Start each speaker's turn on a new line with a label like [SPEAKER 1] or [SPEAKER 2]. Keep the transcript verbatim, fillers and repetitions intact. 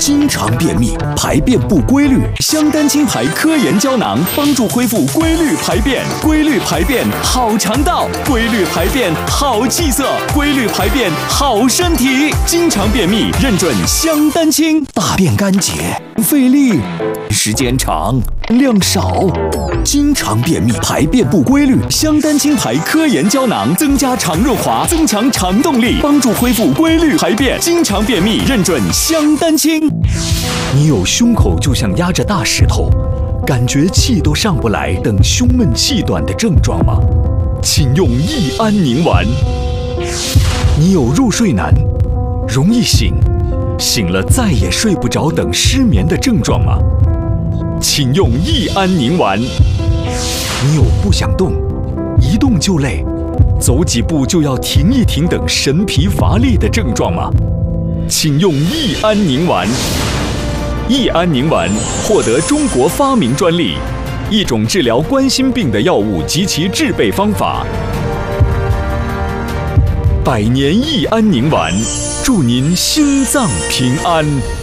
[SPEAKER 1] 经常便秘、排便不规律，香丹青牌科研胶囊帮助恢复规律排便，规律排便好肠道，规律排便好气色，规律排便好身体。经常便秘认准香丹青，大便干结、费力、时间长、量少。经常便秘、排便不规律，香丹青牌科研胶囊增加肠润滑，增强肠动力，帮助恢复规律排便。经常便秘认准香丹青。你有胸口就像压着大石头，感觉气都上不来等胸闷气短的症状吗？请用益安宁丸。你有入睡难、容易醒、醒了再也睡不着等失眠的症状吗？请用益安宁丸。你有不想动、一动就累、走几步就要停一停等神疲乏力的症状吗？请用益安宁丸。益安宁丸获得中国发明专利，一种治疗冠心病的药物及其制备方法。百年益安宁丸，祝您心脏平安。